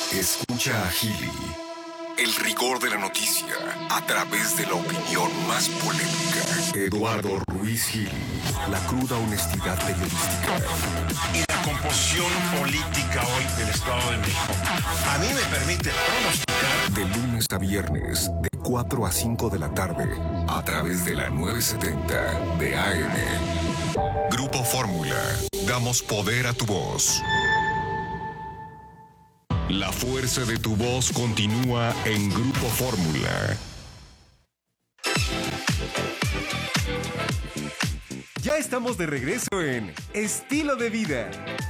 Escucha a Gili, el rigor de la noticia a través de la opinión más polémica. Eduardo Ruiz Gili, la cruda honestidad periodística. Y la composición política hoy del Estado de México a mí me permite pronosticar. De lunes a viernes, de 4 a 5 de la tarde, a través de la 970 de AM. Grupo Fórmula, damos poder a tu voz. La fuerza de tu voz continúa en Grupo Fórmula. Ya estamos de regreso en Estilo de Vida.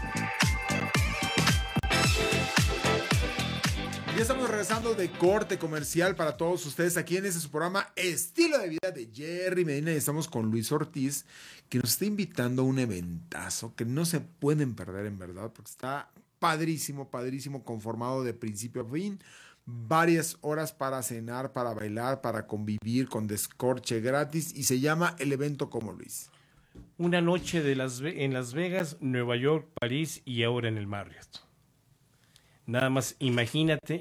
Ya estamos regresando de corte comercial para todos ustedes aquí en su programa Estilo de Vida de Jerry Medina, y estamos con Luis Ortiz, que nos está invitando a un eventazo que no se pueden perder, en verdad, porque está padrísimo, padrísimo, conformado de principio a fin. Varias horas para cenar, para bailar, para convivir, con descorche gratis, y se llama el evento como, Luis. Una noche en Las Vegas, Nueva York, París y ahora en el Marriott. Nada más, imagínate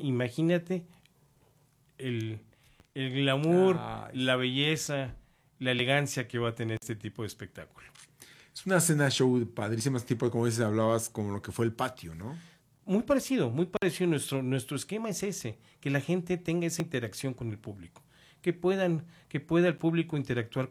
el glamour, la belleza, la elegancia que va a tener este tipo de espectáculo. Es una cena show padrísima, tipo, como dices, hablabas como lo que fue el patio, ¿no? Muy parecido. Nuestro esquema es ese, que la gente tenga esa interacción con el público, que pueda el público interactuar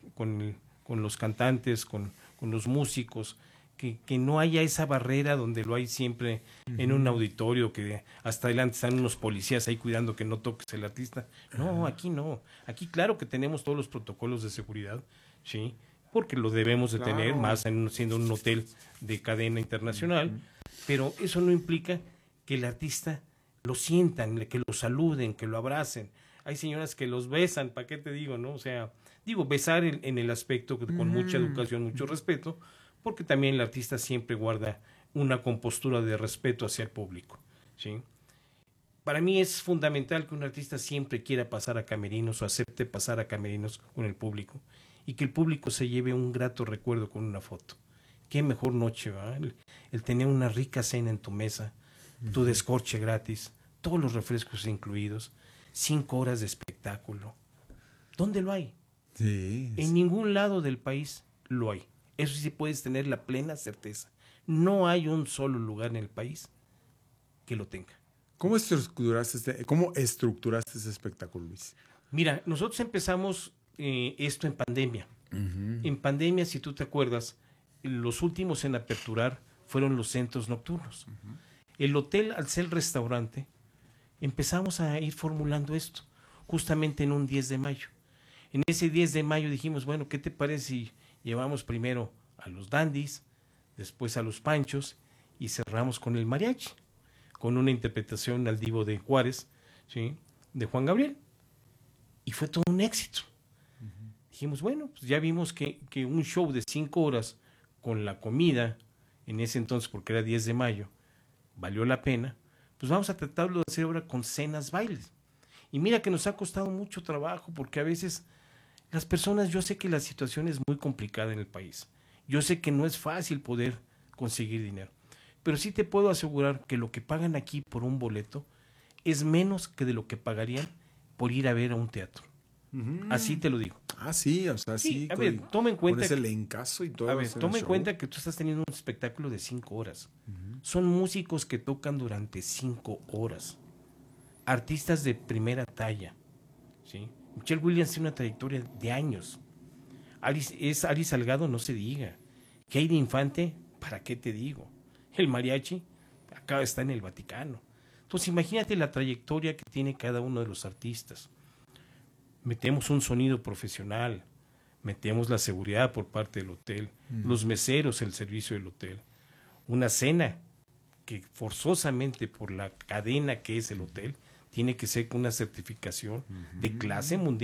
con los cantantes, con los músicos, que no haya esa barrera donde lo hay siempre en un auditorio, que hasta adelante están unos policías ahí cuidando que no toques el artista. No, aquí no. Aquí claro que tenemos todos los protocolos de seguridad, ¿sí? Porque lo debemos de tener, más siendo un hotel de cadena internacional, pero eso no implica que el artista lo sientan, que lo saluden, que lo abracen. Hay señoras que los besan, ¿para qué te digo, no? O sea, besar en el aspecto con mucha educación, mucho respeto, porque también el artista siempre guarda una compostura de respeto hacia el público, ¿sí? Para mí es fundamental que un artista siempre quiera pasar a camerinos o acepte pasar a camerinos con el público y que el público se lleve un grato recuerdo con una foto. Qué mejor noche, ¿va? El tener una rica cena en tu mesa, tu descorche gratis, todos los refrescos incluidos, 5 horas de espectáculo. ¿Dónde lo hay? Sí. En ningún lado del país lo hay. Eso sí puedes tener la plena certeza. No hay un solo lugar en el país que lo tenga. ¿Cómo estructuraste ese espectáculo, Luis? Mira, nosotros empezamos esto en pandemia. En pandemia, si tú te acuerdas, los últimos en aperturar fueron los centros nocturnos. El hotel, al ser restaurante, empezamos a ir formulando esto, justamente en un 10 de mayo. En ese 10 de mayo dijimos, bueno, ¿qué te parece si llevamos primero a los dandis, después a los panchos y cerramos con el mariachi, con una interpretación al Divo de Juárez, ¿sí?, de Juan Gabriel? Y fue todo un éxito. Dijimos, bueno, pues ya vimos que un show de 5 horas con la comida, en ese entonces, porque era 10 de mayo, valió la pena, pues vamos a tratarlo de hacer ahora con cenas, bailes. Y mira que nos ha costado mucho trabajo, porque a veces las personas, yo sé que la situación es muy complicada en el país. Yo sé que no es fácil poder conseguir dinero. Pero sí te puedo asegurar que lo que pagan aquí por un boleto es menos que de lo que pagarían por ir a ver a un teatro. Así te lo digo. Ah, sí, o sea, sí. A ver, toma en cuenta. Con ese lencazo y todo. A ver, toma en cuenta que tú estás teniendo un espectáculo de 5 horas. Son músicos que tocan durante 5 horas. Artistas de primera talla, ¿sí? Michelle Williams tiene una trayectoria de años. Ari Salgado, no se diga. Keira Infante, ¿para qué te digo? El mariachi acá está en el Vaticano. Entonces imagínate la trayectoria que tiene cada uno de los artistas. Metemos un sonido profesional, metemos la seguridad por parte del hotel, los meseros, el servicio del hotel, una cena que forzosamente por la cadena que es el hotel tiene que ser con una certificación de clase mundial.